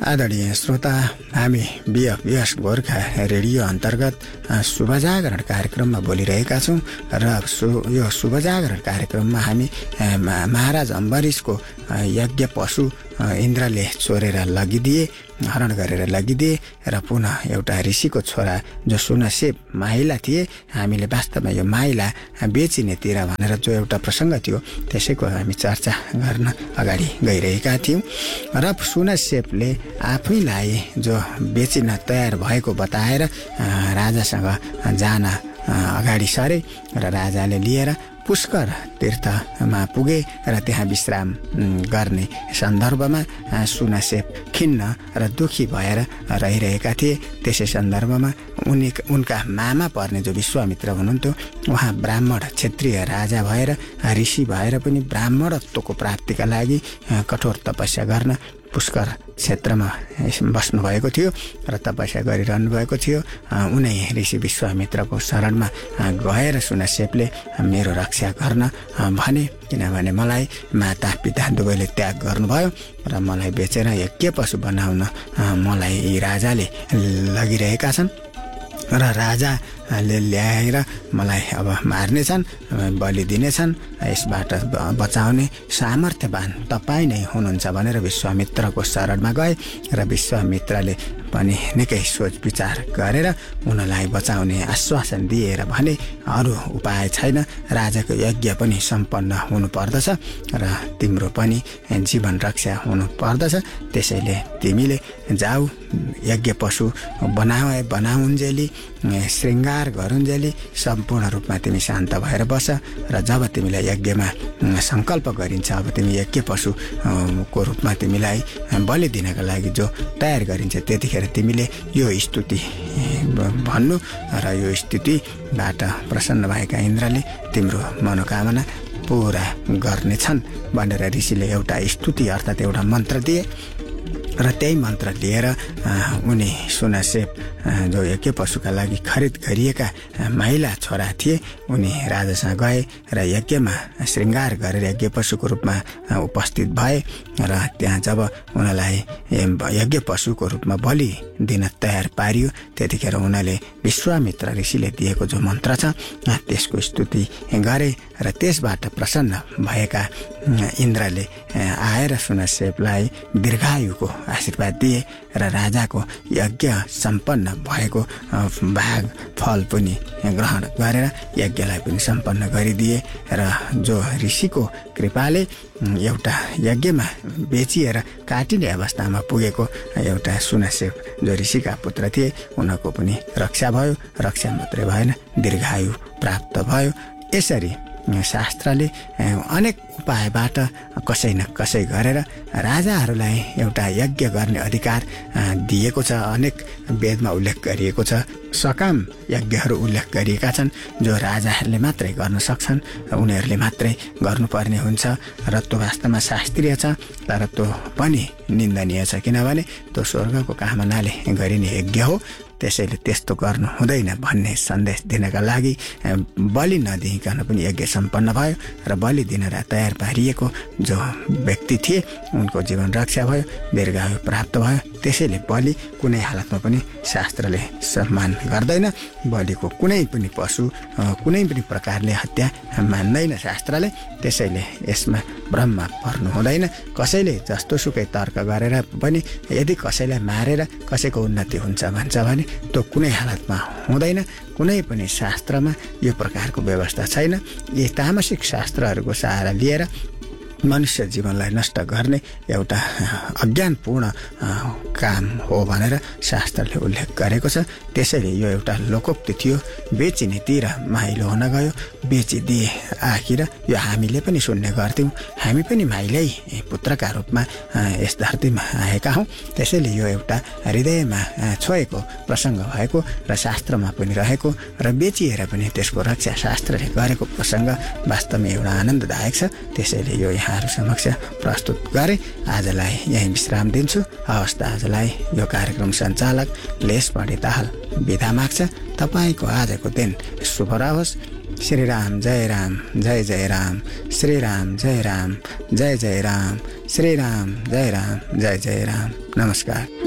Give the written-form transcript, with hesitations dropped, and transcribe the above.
आदरणीय श्रोता, हामी बिएफएस गोर्खा रेडियो अन्तर्गत शुभजागरण कार्यक्रममा बोलिरहेका छौँ र यो शुभजागरण कार्यक्रममा हामी महाराज अम्बरीशको यज्ञ पशु इन्द्रले चोरेर लगिदिए, हरण गरेर लगिदिए र पुनः एउटा ऋषिको छोरा जो सुनसेप माइला थिए, हामीले वास्तवमा यो माइला बेचिनेतिर भनेर जो एउटा प्रसङ्ग थियो त्यसैको हामी चर्चा गर्न अगाडि गइरहेका थियौँ। र सुनसेपले आफैलाई जो बेचिन तयार भएको बताएर राजासँग जान अगाडि सरे र राजाले लिएर पुष्कर तीर्थमा पुगे र त्यहाँ विश्राम गर्ने सन्दर्भमा सुनसेप खिन्न र दुखी भएर रहिरहेका थिए। त्यसै सन्दर्भमा उनका मामा पर्ने जो विश्वामित्र हुनुहुन्थ्यो, उहाँ ब्राह्मण क्षत्रिय राजा भएर ऋषि भएर पनि ब्राह्मणत्वको प्राप्तिका लागि कठोर तपस्या गर्न पुष्कर क्षेत्रमा बस्नुभएको थियो र तपस्या गरिरहनु भएको थियो। उनै ऋषि विश्वामित्रको शरणमा गएर सुनसेपले मेरो रक्षा गर्न भने, किनभने मलाई माता पिता दुवैले त्याग गर्नुभयो र मलाई बेचेर यज्ञ पशु बनाउन मलाई यी राजाले लगिरहेका छन् र राजाले ल्याएर मलाई अब मार्नेछन्, बलि दिनेछन्, यसबाट बचाउने सामर्थ्यवान तपाईँ नै हुनुहुन्छ भनेर विश्वामित्रको शरणमा गए र विश्वामित्रले पनि निकै सोच विचार गरेर उनलाई बचाउने आश्वासन दिएर भने अरू उपाय छैन, राजाको यज्ञ पनि सम्पन्न हुनुपर्दछ र तिम्रो पनि जीवन रक्षा हुनुपर्दछ। त्यसैले तिमीले जाऊ, यज्ञ पशु बनाउन्जेली, श्रृङ्गार गरुन्जेली सम्पूर्ण रूपमा तिमी शान्त भएर बस र जब तिमीलाई यज्ञमा सङ्कल्प गरिन्छ, अब तिमी यज्ञ पशुको रूपमा तिमीलाई बलि दिनका लागि जो तयार गरिन्छ, त्यतिखेर तिमीले यो स्तुति भन्नु र यो स्तुतिबाट प्रसन्न भएका इन्द्रले तिम्रो मनोकामना पुरा गर्नेछन् भनेर ऋषिले एउटा स्तुति अर्थात् एउटा मन्त्र दिए र त्यही मन्त्र लिएर उनी सुनसेप जो यज्ञ पशुका लागि खरिद गरिएका माइला छोरा थिए, उनी राजासँग गए र यज्ञमा श्रृङ्गार गरेर यज्ञ पशुको रूपमा उपस्थित भए र त्यहाँ जब उनलाई यज्ञ पशुको रूपमा बलि दिन तयार पारियो, त्यतिखेर उनले विश्वामित्र ऋषिले दिएको जो मन्त्र छ त्यसको स्तुति गरे र त्यसबाट प्रसन्न भएका इन्द्रले आएर सुनसेपलाई दीर्घायुको आशीर्वाद दिए र राजाको यज्ञ सम्पन्न भएको भाग फल पनि ग्रहण गरेर यज्ञलाई पनि सम्पन्न गरिदिए र जो ऋषिको कृपाले एउटा यज्ञमा बेचिएर काटिने अवस्थामा पुगेको एउटा सुनसेप जो ऋषिका पुत्र थिए, उनको पनि रक्षा भयो। रक्षा मात्रै भएन, दीर्घायु प्राप्त भयो। यसरी शास्त्रले अनेक उपायबाट कसै न कसै गरेर राजाहरूलाई एउटा यज्ञ गर्ने अधिकार दिएको छ। अनेक वेदमा उल्लेख गरिएको छ, सकाम यज्ञहरू उल्लेख गरिएका छन् जो राजाहरूले मात्रै गर्न सक्छन्, उनीहरूले मात्रै गर्नुपर्ने हुन्छ र त्यो वास्तवमा शास्त्रीय छ, तर त्यो पनि निन्दनीय छ, किनभने त्यो स्वर्गको कामनाले गरिने यज्ञ हो। त्यसैले त्यस्तो गर्नु हुँदैन भन्ने सन्देश दिनका लागि बलि नदिइकन पनि यज्ञ सम्पन्न भयो र बलि दिन तयार पारिएको जो व्यक्ति थिए उनको जीवन रक्षा भयो, दीर्घायु प्राप्त भयो। त्यसैले बलि कुनै हालतमा पनि शास्त्रले सम्मान गर्दैन। बलिको कुनै पनि पशु कुनै पनि प्रकारले हत्या मान्दैन शास्त्रले। त्यसैले यसमा भ्रममा पर्नु हुँदैन। कसैले जस्तो सुकै तर्क गरेर पनि यदि कसैलाई मारेर कसैको उन्नति हुन्छ भन्छ भने त्यो कुनै हालतमा हुँदैन। कुनै पनि शास्त्रमा यो प्रकारको व्यवस्था छैन। यी तामसिक शास्त्रहरूको सहारा लिएर मनुष्य जीवनलाई नष्ट गर्ने एउटा अज्ञानपूर्ण काम हो भनेर शास्त्रले उल्लेख गरेको छ। त्यसैले यो एउटा लोकोक्ति थियो, बेचिनेतिर माइलो हुन गयो, बेचिदिए आखिर यो हामीले पनि सुन्ने गर्थ्यौँ। हामी पनि माइलै पुत्रका रूपमा यस धरतीमा आएका हौँ। त्यसैले यो एउटा हृदयमा छोएको प्रसङ्ग भएको र शास्त्रमा पनि रहेको र बेचिएर पनि त्यसको रक्षा शास्त्रले गरेको प्रसङ्ग वास्तवमा एउटा आनन्ददायक छ। त्यसैले यो यहाँहरू समक्ष प्रस्तुत गरे। आजलाई यहीँ विश्राम दिन्छु। हवस् त, आजलाई यो कार्यक्रम सञ्चालक लेस पण्डिताल बिदा माग्छ। तपाईँको आजको दिन शुभ रहोस्। श्रीराम जय राम, जय जय राम, श्रीराम जय राम, जय जय राम, श्रीराम जय राम, जय जय राम। नमस्कार।